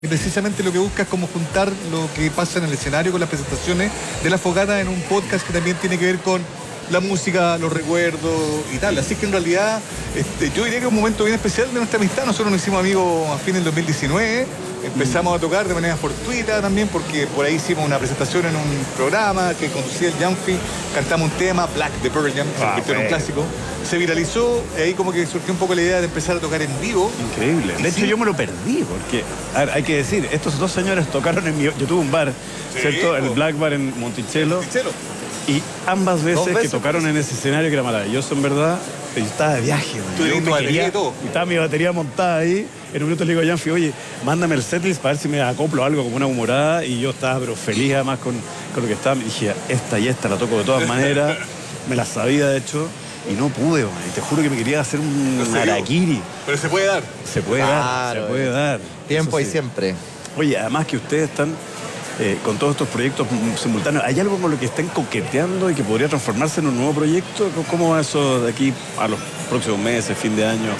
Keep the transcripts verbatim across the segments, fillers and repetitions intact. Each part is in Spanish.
Y precisamente lo que busca es como juntar lo que pasa en el escenario con las presentaciones de La Fogata en un podcast que también tiene que ver con la música, los recuerdos y tal. Así que en realidad este, yo diría que es un momento bien especial de nuestra amistad. Nosotros nos hicimos amigos a fines del dos mil diecinueve. Empezamos a tocar de manera fortuita también porque por ahí hicimos una presentación en un programa que conducía el Jamfi. Cantamos un tema, Black de Pearl Jam, se convirtió en un clásico. Se viralizó y ahí como que surgió un poco la idea de empezar a tocar en vivo. Increíble. De hecho, sí, yo me lo perdí porque, a ver, hay que decir, estos dos señores tocaron en mi... Yo tuve un bar, sí, ¿cierto? El Black Bar en Monticello. Monticello. Y ambas veces, veces que tocaron en ese escenario, que era maravilloso, en verdad, yo estaba de viaje. Tú yo me quería, y todo. Y estaba mi batería montada ahí. En un minuto le digo a Janfi, oye, mándame el setlist para ver si me acoplo algo como una humorada. Y yo estaba pero feliz además con, con lo que estaba. Y dije, esta y esta la toco de todas maneras. Me la sabía, de hecho. Y no pude, man. Y te juro que me quería hacer un harakiri. Pero se puede dar. Se puede claro, dar, se puede dar. Tiempo sí. Y siempre. Oye, además que ustedes están eh, con todos estos proyectos simultáneos. ¿Hay algo con lo que estén coqueteando y que podría transformarse en un nuevo proyecto? ¿Cómo va eso de aquí a los próximos meses, fin de año?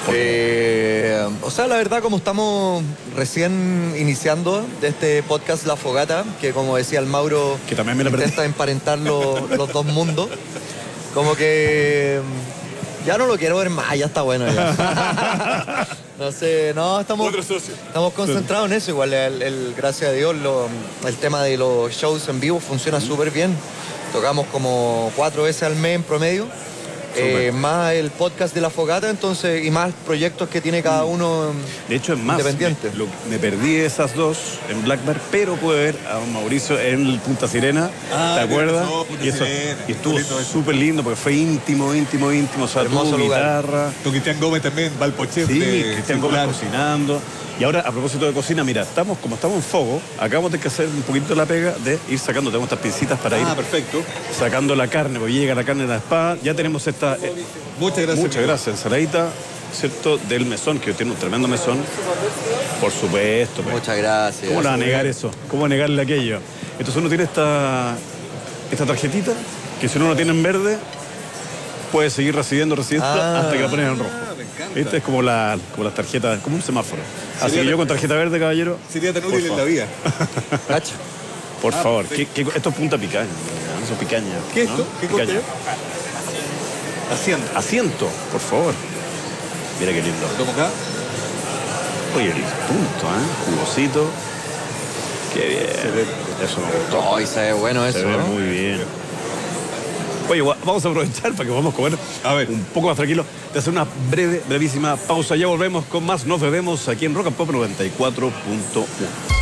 Eh, o sea, la verdad, como estamos recién iniciando de este podcast La Fogata, que como decía el Mauro, que también me la intenta emparentar lo, los dos mundos, como que ya no lo quiero ver más, ya está bueno ya. No sé, no, estamos, Otro socio. estamos concentrados en eso. Igual, el, el, gracias a Dios, lo, el tema de los shows en vivo funciona súper bien. Tocamos como cuatro veces al mes en promedio. Eh, más el podcast de La Fogata, entonces, y más proyectos que tiene cada uno. De hecho, es más, independiente. Me, lo, me perdí esas dos en Black Bar, pero pude ver a don Mauricio en el Punta Sirena, ah, ¿te acuerdas? No, Punta y, eso, Sirena, y estuvo súper lindo porque fue íntimo, íntimo, íntimo. O sea, hermoso tuvo lugar. Guitarra. Con Cristian Gómez también, Valpoche. Sí, Cristian Gómez cocinando. Y ahora, a propósito de cocina, mira, estamos como estamos en fuego, acabamos de que hacer un poquito la pega de ir sacando, tenemos estas pincitas para ah, ir perfecto. sacando la carne, porque llega la carne de la espada. Ya tenemos esta... Eh, muchas gracias. Muchas gracias. Ensaladita, ¿cierto? Del mesón, que tiene un tremendo mesón. Por supuesto. Pues. Muchas gracias. ¿Cómo le va a negar eso? ¿Cómo negarle aquello? Entonces uno tiene esta, esta tarjetita, que si uno la tiene en verde, puede seguir recibiendo, recibiendo ah. hasta que la pones en rojo. Esta es como, la, como las tarjetas, como un semáforo. Así que yo con tarjeta verde, caballero. Sería tan útil en la vida. Cacha. Por ah, favor, ¿qué, qué, esto es punta picaña. Eso es picaña. ¿Qué es ¿no? esto? ¿Qué picaña. corte? Asiento. Asiento, por favor. Mira qué lindo. ¿Cómo acá? Oye, el punto, ¿eh? Jugosito. Qué bien. Se ve, eso me gustó. Ay, se ve bueno eso, Se ve ¿no? muy bien. Oye, vamos a aprovechar para que podamos comer a ver. un poco más tranquilo, de hacer una breve, brevísima pausa. Ya volvemos con más Nos Bebemos aquí en Rock and Pop noventa y cuatro punto uno.